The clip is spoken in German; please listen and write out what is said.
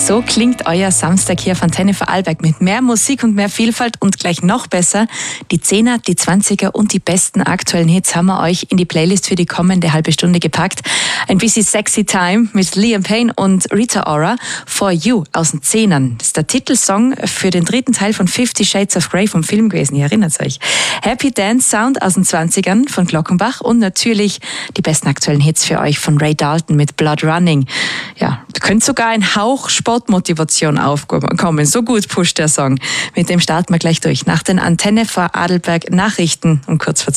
So klingt euer Samstag hier auf Antenne Vorarlberg mit mehr Musik und mehr Vielfalt und gleich noch besser. Die 10er, die 20er und die besten aktuellen Hits haben wir euch in die Playlist für die kommende halbe Stunde gepackt. Ein bisschen Sexy Time mit Liam Payne und Rita Ora, For You aus den 10ern. Das ist der Titelsong für den dritten Teil von 50 Shades of Grey vom Film gewesen, ihr erinnert euch. Happy Dance Sound aus den 20ern von Glockenbach und natürlich die besten aktuellen Hits für euch von Ray Dalton mit Blood Running. Ja, könnte sogar ein Hauch Sportmotivation aufkommen. So gut pusht der Song. Mit dem starten wir gleich durch. Nach den Antenne Vorarlberg Nachrichten um kurz vor